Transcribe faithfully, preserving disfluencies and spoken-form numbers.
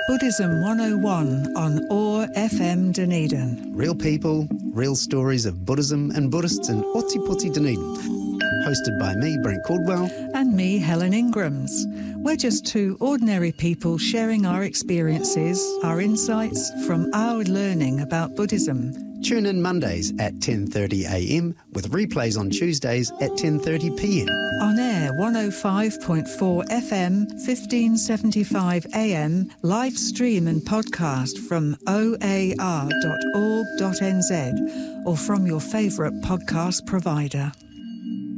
Buddhism one oh one on O A R F M Dunedin. Real people, real stories of Buddhism and Buddhists in Ōtepoti Dunedin. Hosted by me, Brent Caldwell. And me, Helen Ingrams. We're just two ordinary people sharing our experiences, our insights from our learning about Buddhism. Tune in Mondays at ten thirty a m with replays on Tuesdays at ten thirty p m. On air one oh five point four F M, fifteen seventy-five A M, live stream and podcast from o a r dot org dot n z or from your favourite podcast provider.